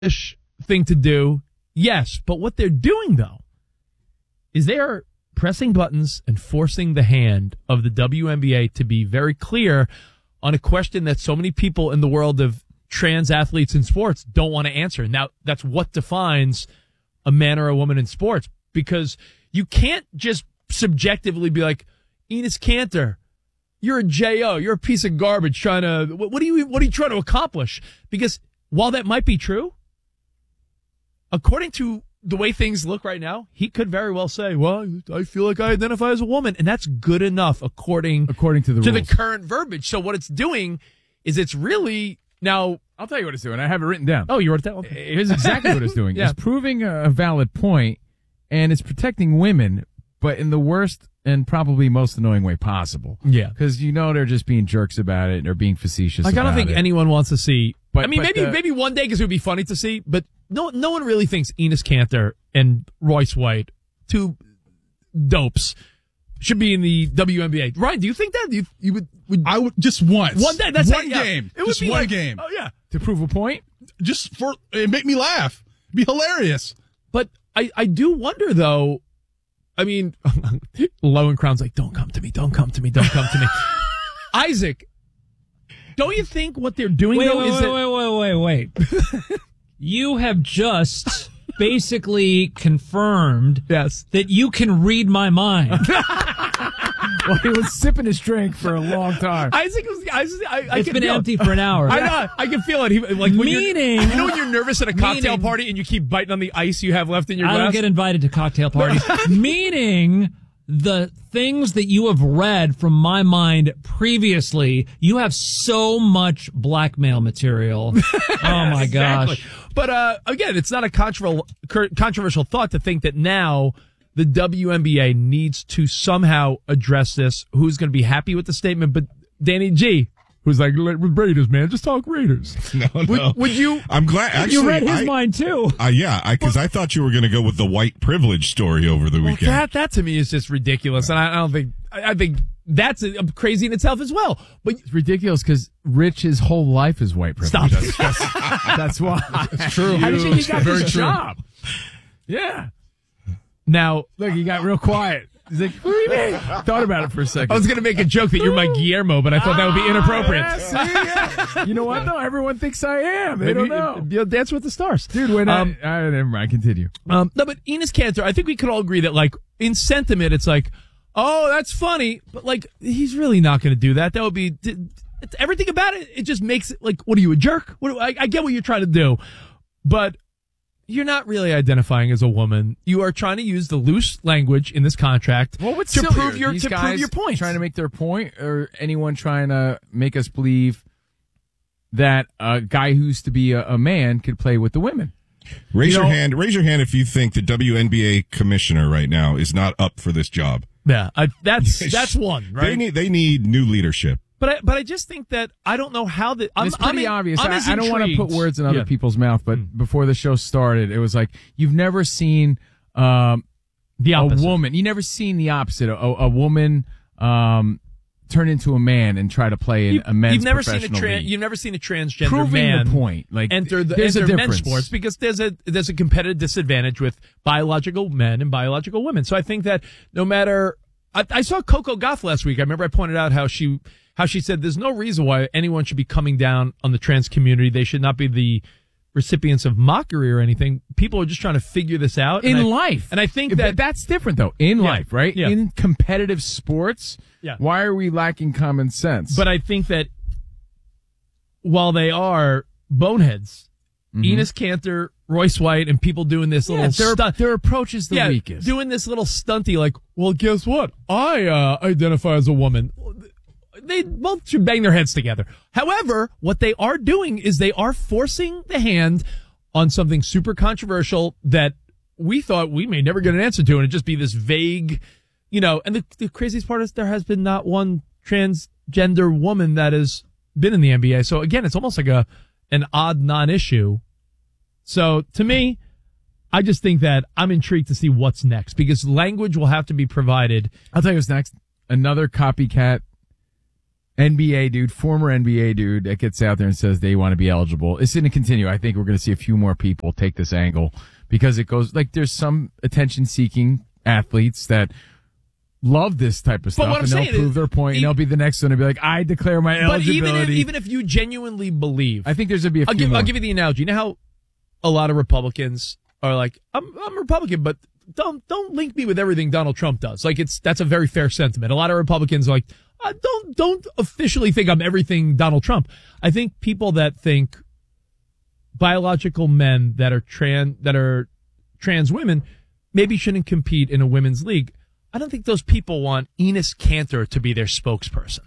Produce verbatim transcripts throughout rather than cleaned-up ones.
thing to do, yes. But what they're doing, though, is they are pressing buttons and forcing the hand of the W N B A to be very clear on a question that so many people in the world of trans athletes in sports don't want to answer. Now, that's what defines a man or a woman in sports, because you can't just subjectively be like, Enes Kanter, you're a J O, you're a piece of garbage trying to, what, what are you, what are you trying to accomplish? Because while that might be true, according to the way things look right now, he could very well say, well, I feel like I identify as a woman. And that's good enough according, according to the to rules. the current verbiage. So what it's doing is it's really now. I'll tell you what it's doing. I have it written down. Oh, you wrote it down? Okay. Here's exactly what it's doing. Yeah. It's proving a valid point, and it's protecting women, but in the worst and probably most annoying way possible. Yeah. Because you know they're just being jerks about it, and they're being facetious Like, about I don't think it. anyone wants to see. But, I mean, but maybe the, maybe one day because it would be funny to see, but no no one really thinks Enes Kanter and Royce White, two dopes, should be in the W N B A. Ryan, do you think that? You, you would, would I would just once. One day. That's one it, yeah. game. It would just be one like, game. Oh, yeah. to prove a point? Just for it make me laugh. Be hilarious. But I, I do wonder, though. I mean, Lowenkron's like, don't come to me, don't come to me, don't come to me. Isaac, don't you think what they're doing, wait, though, wait, is wait, that... wait, wait, wait, wait. You have just basically confirmed yes. that you can read my mind. Well, he was sipping his drink for a long time. Isaac was. Isaac, I, I It's can been feel empty it. for an hour. I know. I can feel it. He, like when Meaning, you're, you know when you're nervous at a cocktail meaning, party and you keep biting on the ice you have left in your I glass. don't get invited to cocktail parties. Meaning, the things that you have read from my mind previously, you have so much blackmail material. Oh my Exactly. gosh! But uh, again, it's not a controversial controversial thought to think that now the W N B A needs to somehow address this. Who's going to be happy with the statement? But Danny G, who's like, Raiders, man, just talk Raiders. No, no. Would, would you? I'm glad. Actually, You read his I, mind too. Uh, yeah, because I, I thought you were going to go with the white privilege story over the Well, weekend. that that to me is just ridiculous, and I, I don't think I, I think that's uh, crazy in itself as well. But It's ridiculous because Rich, his whole life is white privilege. stop. That's, that's, that's why. It's true. How do you think he got Very this true. job? Yeah. Now, Look, he got real quiet. He's like, what do you mean? Thought about it for a second. I was going to make a joke that you're my Guillermo, but I thought that would be inappropriate. Ah, yeah, see, yeah. You know what, though? Everyone thinks I am. They Maybe don't know. you know, Dance with the Stars. Dude, when Um, I, I... Never mind, continue. Um, no, but Enes Kanter, I think we could all agree that, like, in sentiment, it's like, oh, that's funny, but, like, he's really not going to do that. That would be, it's, everything about it, it just makes it, like, what are you, a jerk? What, I, I get what you're trying to do, but you're not really identifying as a woman. You are trying to use the loose language in this contract Well, what's to sillier? prove your These to guys prove your point. Trying to make their point, or anyone trying to make us believe that a guy who used to be a, a man could play with the women. Raise You your know- hand. Raise your hand if you think the W N B A commissioner right now is not up for this job. Yeah, I, that's that's one, right? They need they need new leadership. But I, but I just think that I don't know how the. I'm, It's pretty I'm, obvious. I'm I, as I don't want to put intrigued. words in other Yeah. people's mouth, but before the show started, it was like you've never seen um, The a opposite. woman. You never seen the opposite. A, a woman um, turn into a man and try to play in You- a men's you've never seen a professional tran- league. you've never seen a transgender Proving man the point. Like enter the there's enter a men's difference. sports because there's a there's a competitive disadvantage with biological men and biological women. So I think that no matter I, I saw Coco Gauff last week. I remember I pointed out how she how she said there's no reason why anyone should be coming down on the trans community. They should not be the recipients of mockery or anything. People are just trying to figure this out in and I, life. and I think But that that's different though. In Yeah. life, right? Yeah. In competitive sports, Yeah. why are we lacking common sense? But I think that while they are boneheads, Mhm. Enes Kanter, Royce White, and people doing this yeah, little their, stunt, their approach is the yeah, weakest. doing this little stunty like, well, guess what? I uh, identify as a woman. They both should bang their heads together. However, what they are doing is they are forcing the hand on something super controversial that we thought we may never get an answer to, and it'd just be this vague, you know. And the, the craziest part is there has been not one transgender woman that has been in the N B A. So again, it's almost like a an odd non-issue. So to me, I just think that I'm intrigued to see what's next because language will have to be provided. I'll tell you what's next. Another copycat N B A dude, former N B A dude that gets out there and says they want to be eligible. It's going to continue. I think we're going to see a few more people take this angle because it goes like there's some attention seeking athletes that love this type of stuff what I'm and they'll saying prove is, their point and e- they'll be the next one to be like, I declare my But eligibility. even if, even if you genuinely believe, I think there's going to be a I'll few give, more. I'll give you the analogy. You know how a lot of Republicans are like, I'm, I'm a Republican, but don't don't link me with everything Donald Trump does. Like it's that's a very fair sentiment. A lot of Republicans are like, uh, don't don't officially think I'm everything Donald Trump. I think people that think biological men that are trans that are trans women maybe shouldn't compete in a women's league. I don't think those people want Enos Kanter to be their spokesperson.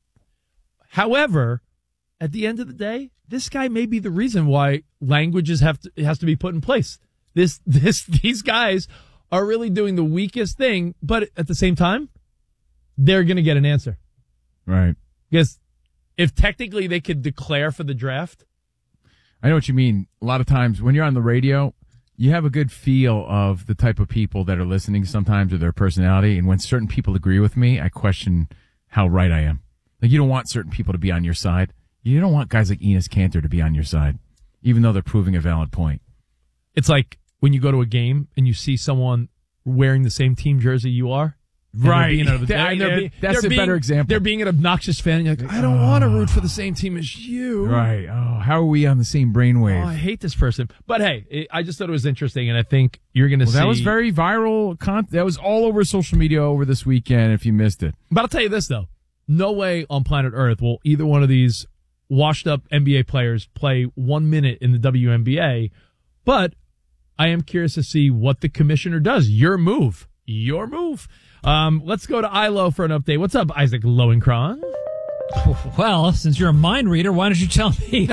However, at the end of the day, this guy may be the reason why languages have to has to be put in place. This this these guys are really doing the weakest thing, but at the same time, they're going to get an answer. Right. Because if technically they could declare for the draft, I know what you mean. A lot of times when you're on the radio, you have a good feel of the type of people that are listening sometimes or their personality. And when certain people agree with me, I question how right I am. Like you don't want certain people to be on your side. You don't want guys like Enos Kanter to be on your side, even though they're proving a valid point. it's like when you go to a game and you see someone wearing the same team jersey you are. and Right. they're being a- That- I know. they're being- That's they're a being- better example. They're being an obnoxious fan. And you're like, I don't want to root for the same team as you. Right. Oh, how are we on the same brainwave? Oh, I hate this person. But hey, it, I just thought it was interesting, and I think you're going to Well, see. that was very viral content. That was all over social media over this weekend if you missed it. But I'll tell you this, though. No way on planet Earth will either one of these washed-up N B A players play one minute in the W N B A. But I am curious to see what the commissioner does. Your move. Your move. Um, let's go to I L O for an update. What's up, Isaac Lowenkron? Well, since you're a mind reader, why don't you tell me?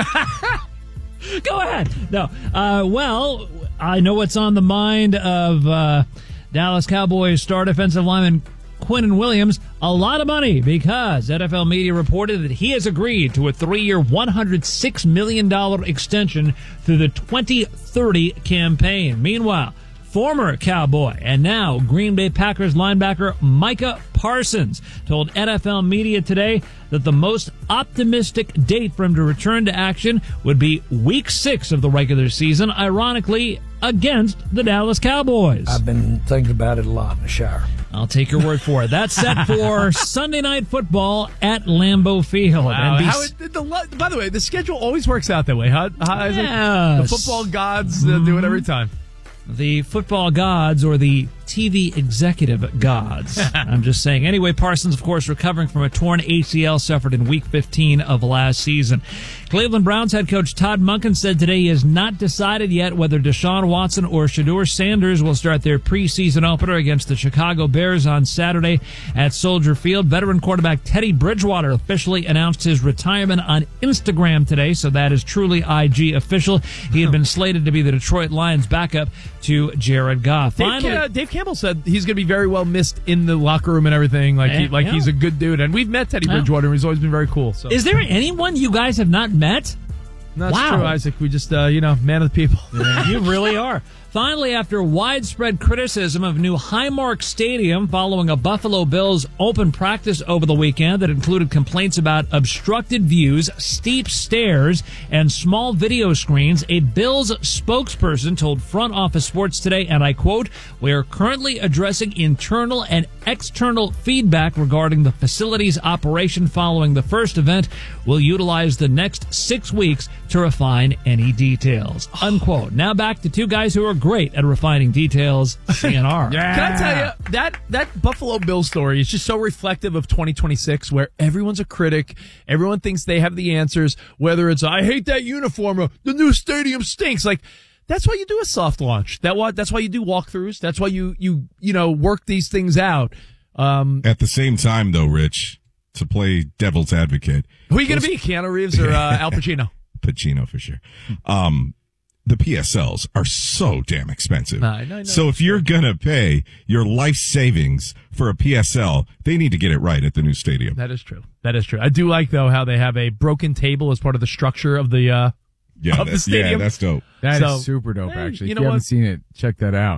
Go ahead. No. Uh, well, I know what's on the mind of uh, Dallas Cowboys star defensive lineman Quinnen Williams. A lot of money, because N F L media reported that he has agreed to a three-year, one hundred six million dollars extension through the twenty thirty campaign. Meanwhile, former Cowboy and now Green Bay Packers linebacker Micah Parsons told N F L media today that the most optimistic date for him to return to action would be week six of the regular season, ironically against the Dallas Cowboys. I've been thinking about it a lot in the shower. I'll take your word for it. That's set for Sunday Night Football at Lambeau Field. Wow, And be- how it, the, by the way, the schedule always works out that way, huh, huh Isaac? Yes. The football gods uh, do it every time. The football gods or the T V executive gods. I'm just saying. Anyway, Parsons, of course, recovering from a torn A C L suffered in week fifteen of last season. Cleveland Browns head coach Todd Monken said today he has not decided yet whether Deshaun Watson or Shedeur Sanders will start their preseason opener against the Chicago Bears on Saturday at Soldier Field. Veteran quarterback Teddy Bridgewater officially announced his retirement on Instagram today, so that is truly I G official. He had been slated to be the Detroit Lions backup to Jared Goff. Dave, Finally, Ca- Dave Campbell said he's going to be very well missed in the locker room and everything. Like, he, Yeah, like yeah. he's a good dude, and we've met Teddy Yeah. Bridgewater, and he's always been very cool. So is there anyone you guys have not met? that's wow. true, Isaac. We just, uh, you know, man of the people. You really are. Finally, after widespread criticism of new Highmark Stadium following a Buffalo Bills open practice over the weekend that included complaints about obstructed views, steep stairs, and small video screens, a Bills spokesperson told Front Office Sports today, and I quote, "We are currently addressing internal and external feedback regarding the facility's operation following the first event. We'll utilize the next six weeks to refine any details." Unquote. Now back to two guys who are great at refining details, C N R. Yeah. Can I tell you, that, that Buffalo Bills story is just so reflective of twenty twenty-six, where everyone's a critic. Everyone thinks they have the answers, whether it's, I hate that uniform, or the new stadium stinks. Like, that's why you do a soft launch. That why, That's why you do walkthroughs. That's why you, you, you know, work these things out. Um, At the same time, though, Rich, to play devil's advocate, who are you going to be, Keanu Reeves or uh, Al Pacino? Pacino for sure. Um, the P S Ls are so damn expensive. I know, I know. So if you're gonna pay your life savings for a P S L, they need to get it right at the new stadium. That is true. That is true. I do like, though, how they have a broken table as part of the structure of the uh, Yeah, of the that- stadium. yeah, that's dope. That is So, super dope, hey, actually. you If know you haven't what? seen it, check that out.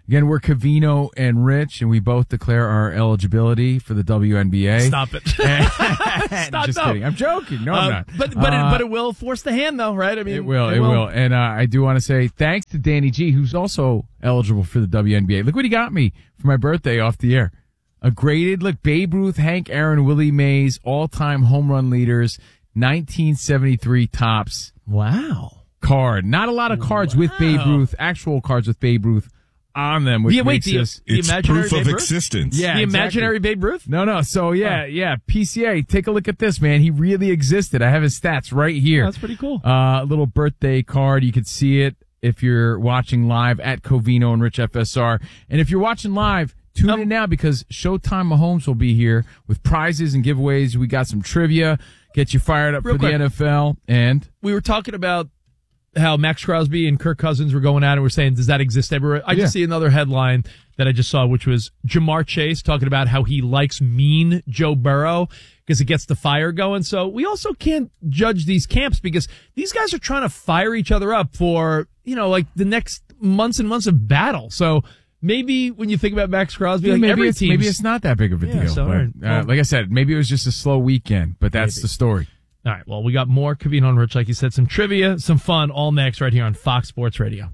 Again, we're Covino and Rich, and we both declare our eligibility for the W N B A. Stop it. Stop, Just no. kidding. I'm joking. No, Uh, I'm not. But but Uh, it, but it will force the hand, though, right? I mean, It will, it, will. And uh, I do want to say thanks to Danny G, who's also eligible for the W N B A. Look what he got me for my birthday off the air. A graded, look, Babe Ruth, Hank Aaron, Willie Mays, all-time home run leaders, nineteen seventy-three Topps Wow. card. Not a lot of cards with Babe Ruth, actual cards with Babe Ruth on them, which Yeah, wait, makes the- us... The It's imaginary proof of Babe Ruth? existence. Yeah, the exactly. imaginary Babe Ruth? No, no. So, yeah, yeah. P C A, take a look at this, man. He really existed. I have his stats right here. That's pretty cool. Uh, a little birthday card. You could see it if you're watching live at Covino and Rich F S R. And if you're watching live, tune Um, in now because Showtime Mahomes will be here with prizes and giveaways. We got some trivia. Get you fired up Real for quick. the N F L. And We were talking about how Max Crosby and Kirk Cousins were going at it. We're saying, does that exist everywhere? I Yeah. just see another headline that I just saw, which was Jamar Chase talking about how he likes mean Joe Burrow because it gets the fire going. So we also can't judge these camps because these guys are trying to fire each other up for, you know, like the next months and months of battle. So maybe when you think about Max Crosby, yeah, like maybe, every it's, team, maybe it's not that big of a Yeah, deal. so, but, all right. uh, Well- like I said, maybe it was just a slow weekend, but that's Maybe. the story. All right. Well, we got more Covino and Rich, like you said, some trivia, some fun, all next right here on Fox Sports Radio.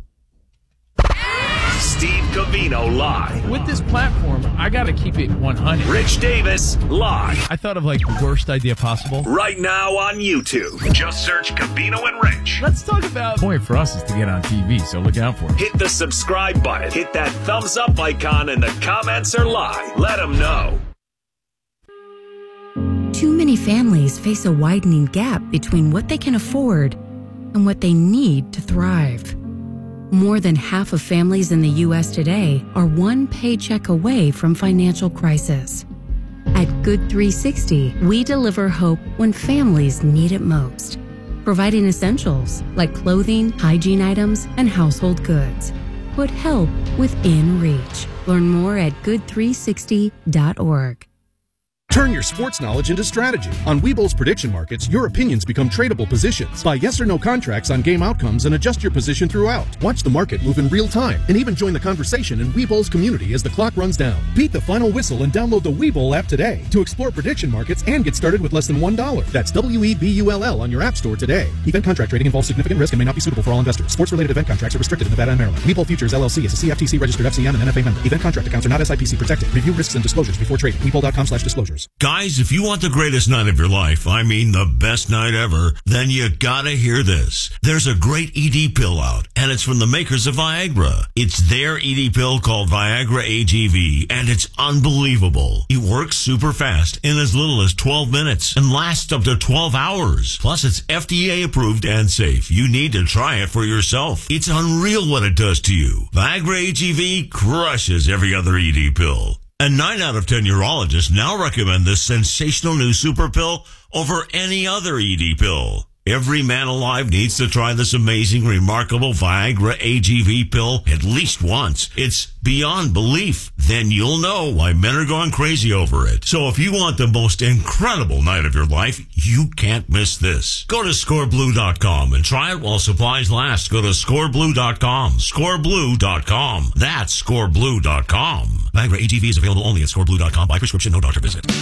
Steve Covino live. With this platform, I got to keep it one hundred. Rich Davis live. I thought of like the worst idea possible. Right now on YouTube. Just search Covino and Rich. Let's talk about The point for us is to get on T V, so look out for it. Hit the subscribe button. Hit that thumbs up icon and the comments are live. Let them know. Too many families face a widening gap between what they can afford and what they need to thrive. More than half of families in the U S today are one paycheck away from financial crisis. At Good three sixty, we deliver hope when families need it most, providing essentials like clothing, hygiene items, and household goods. Put help within reach. Learn more at good three sixty dot org. Turn your sports knowledge into strategy. On Webull's prediction markets, your opinions become tradable positions. Buy yes or no contracts on game outcomes and adjust your position throughout. Watch the market move in real time and even join the conversation in Webull's community as the clock runs down. Beat the final whistle and download the Webull app today to explore prediction markets and get started with less than one dollar. That's W E B U L L on your app store today. Event contract trading involves significant risk and may not be suitable for all investors. Sports-related event contracts are restricted in Nevada and Maryland. Webull Futures L L C is a C F T C registered F C M and N F A member. Event contract accounts are not S I P C protected. Review risks and disclosures before trading. Webull.com slash disclosures. Guys, if you want the greatest night of your life, I mean the best night ever, then you gotta hear this. There's a great E D pill out, and it's from the makers of Viagra. It's their E D pill called Viagra A G V, and it's unbelievable. It works super fast in as little as twelve minutes and lasts up to twelve hours. Plus, it's F D A approved and safe. You need to try it for yourself. It's unreal what it does to you. Viagra A G V crushes every other E D pill. And nine out of ten urologists now recommend this sensational new super pill over any other E D pill. Every man alive needs to try this amazing, remarkable Viagra A G V pill at least once. It's beyond belief. Then you'll know why men are going crazy over it. So if you want the most incredible night of your life, you can't miss this. Go to score blue dot com and try it while supplies last. Go to score blue dot com. score blue dot com. That's score blue dot com. Viagra A G V is available only at score blue dot com by prescription, no doctor visit.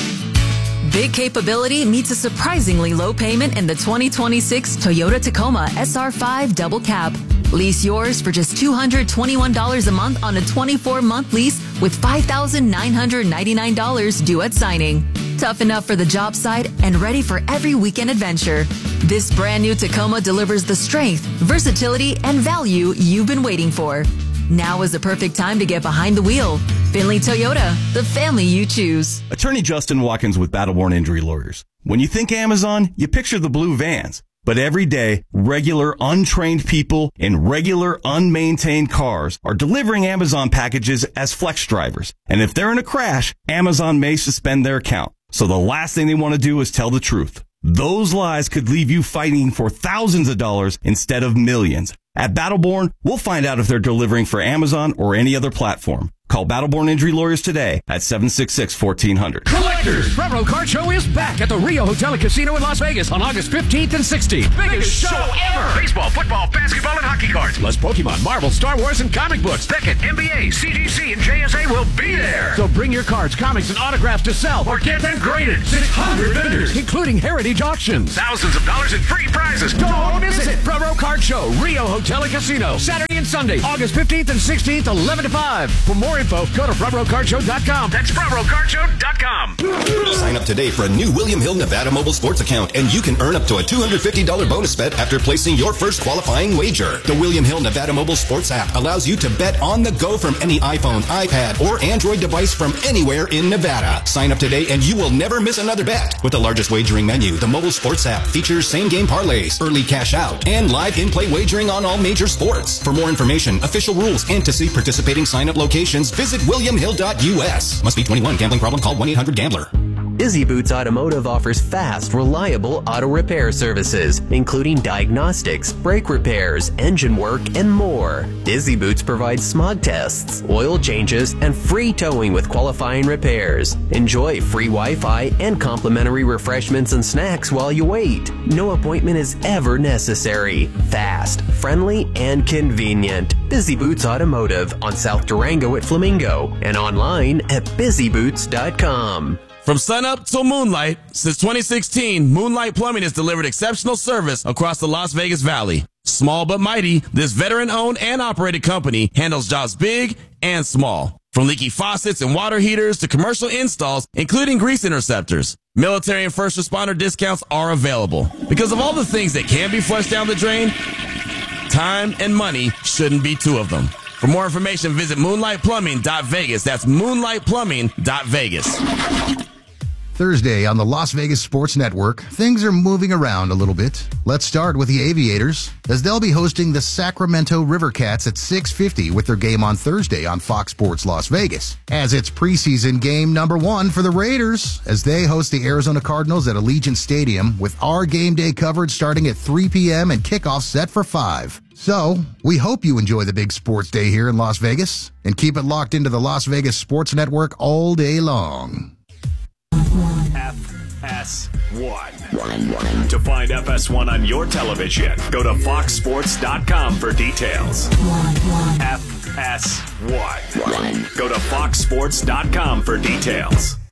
Big capability meets a surprisingly low payment in the twenty twenty-six Toyota Tacoma S R five Double Cab. Lease yours for just two hundred twenty-one dollars a month on a twenty-four month lease with five thousand nine hundred ninety-nine dollars due at signing. Tough enough for the job site and ready for every weekend adventure. This brand new Tacoma delivers the strength, versatility, and value you've been waiting for. Now is the perfect time to get behind the wheel. Finley Toyota, the family you choose. Attorney Justin Watkins with Battleborn Injury Lawyers. When you think Amazon, you picture the blue vans. But every day, regular, untrained people in regular, unmaintained cars are delivering Amazon packages as flex drivers. And if they're in a crash, Amazon may suspend their account. So the last thing they want to do is tell the truth. Those lies could leave you fighting for thousands of dollars instead of millions. At Battleborn, we'll find out if they're delivering for Amazon or any other platform. Call Battleborn Injury Lawyers today at seven six six, fourteen hundred. Collectors, Front Row Card Show is back at the Rio Hotel and Casino in Las Vegas on August fifteenth and sixteenth. Biggest show ever! Baseball, football, basketball, and hockey cards, plus Pokemon, Marvel, Star Wars, and comic books. Beckett, N B A, C G C, and J S A will be there. So bring your cards, comics, and autographs to sell or get them graded. six hundred vendors, including heritage auctions. Thousands of dollars in free prizes. Don't miss it. Front Row Card Show, Rio Hotel and Casino, Saturday and Sunday, August fifteenth and sixteenth, eleven to five. For more info, go to front row card show dot com. That's front row card show dot com. Sign up today for a new William Hill Nevada mobile sports account, and you can earn up to a two hundred fifty dollars bonus bet after placing your first qualifying wager. The William Hill Nevada mobile sports app allows you to bet on the go from any iPhone, iPad, or Android device from anywhere in Nevada. Sign up today and you will never miss another bet. With the largest wagering menu, the mobile sports app features same-game parlays, early cash out, and live in-play wagering on all major sports. For more information, official rules, and to see participating sign-up locations, visit william hill dot U S. Must be twenty-one. Gambling problem? Call one eight hundred gambler. Busy Boots Automotive offers fast, reliable auto repair services, including diagnostics, brake repairs, engine work, and more. Busy Boots provides smog tests, oil changes, and free towing with qualifying repairs. Enjoy free Wi-Fi and complimentary refreshments and snacks while you wait. No appointment is ever necessary. Fast, friendly, and convenient. Busy Boots Automotive on South Durango at Flamingo and online at busy boots dot com. From sunup till moonlight, since twenty sixteen, Moonlight Plumbing has delivered exceptional service across the Las Vegas Valley. Small but mighty, this veteran-owned and operated company handles jobs big and small. From leaky faucets and water heaters to commercial installs, including grease interceptors. Military and first responder discounts are available. Because of all the things that can be flushed down the drain, time and money shouldn't be two of them. For more information, visit moonlight plumbing dot vegas. That's moonlight plumbing dot vegas. Thursday on the Las Vegas Sports Network, things are moving around a little bit. Let's start with the Aviators, as they'll be hosting the Sacramento River Cats at six fifty with their game on Thursday on Fox Sports Las Vegas, as it's preseason game number one for the Raiders, as they host the Arizona Cardinals at Allegiant Stadium with our game day coverage starting at three p.m. and kickoff set for five. So, we hope you enjoy the big sports day here in Las Vegas, and keep it locked into the Las Vegas Sports Network all day long. F S one. To find F S one on your television, go to fox sports dot com for details. F S one. Go to fox sports dot com for details.